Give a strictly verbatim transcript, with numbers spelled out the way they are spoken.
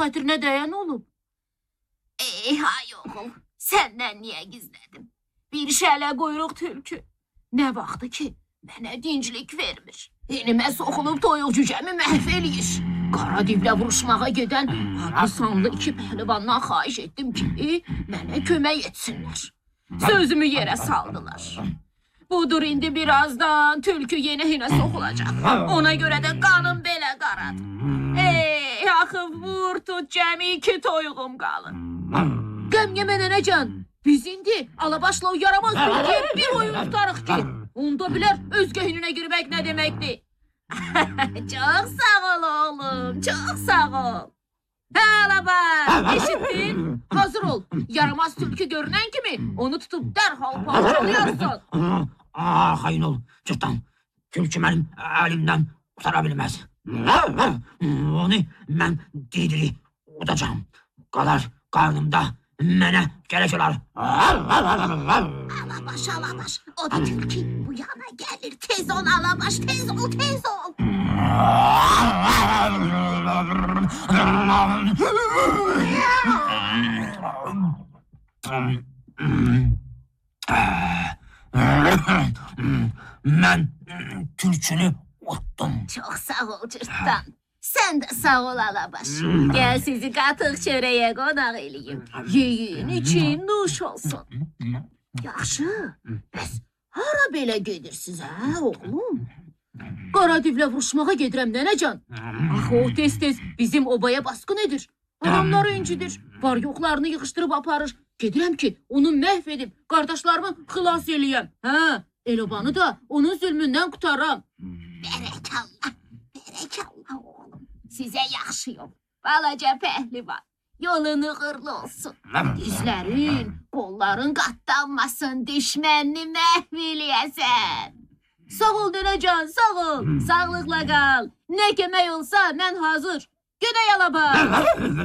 xatirinə dəyən olub. Ey hay oğul, səndən niyə gizlədim? Bir şələ quyruq tülkü. Nə vaxtı ki, mənə dinclik vermir. Enimə soxulub toyuq cücəmi məhv eləyir. Qara divlə vuruşmağa gedən adlı sanlı iki pəhlivandan xahiş etdim ki, mənə kömək etsinlər. Sözümü yerə saldılar. Budur indi birazdan tülkü yeni hinə soxulacaq. Ona görə də qanım belə qaradı. Ey, axı vur tut cəmi iki toyuğum qalır. Qəm yemə nənəcan, biz indi alabaşla o yaramaz tülküyə bir oyun tutarıq ki, onda bilər özgə hinə girmək nə deməkdir. Çox sağ ol oğlum, çox sağ ol. Hə Alabaş, eşitdin? Hazır ol, yaramaz tülkü görünən kimi onu tutub dərhal parçalayarsan. Ah, xain ol, cırtdan. Tülkü mənim əlimdən qutara bilməz. Onu mən diri-diri udacağım. Qalar qarnımda mənə gələk olar. Alabaş, Alabaş, o da tülkü bu yana gəlir. Tez ol Alabaş, tez ol, tez ol. Mən tülkünü utdum. Çox sağ ol cırtdan. Sən də sağ ol Alabaş. Gəl sizi qatıq çörəyə qonaq eləyim. Yeyin, için, nuş olsun. Yaxşı, bəs hara belə gedirsiniz, hə oğlum? Qara divlə vuruşmağa gedirəm nənəcan. Axı o tez-tez bizim obaya basqın edir. Adamları incidir, var yoxlarını yığışdırıb aparır. Gedirəm ki, onu məhv edib, qardaşlarımı xilas eləyəm. Hə, el-obanı da onun zülmündən qutaram. Bərəkallah, bərəkallah oğlum. Sizə yaxşı yol, balaca pəhlivan. Yolun uğurlu olsun. Dizlərin, qolların qatlanmasın, düşmənini məhv eləyəsən. Sağ ol nənəcan, sağ ol. Sağlıqla qal. Nə kömək olsa mən hazır. Gedək Alabaş.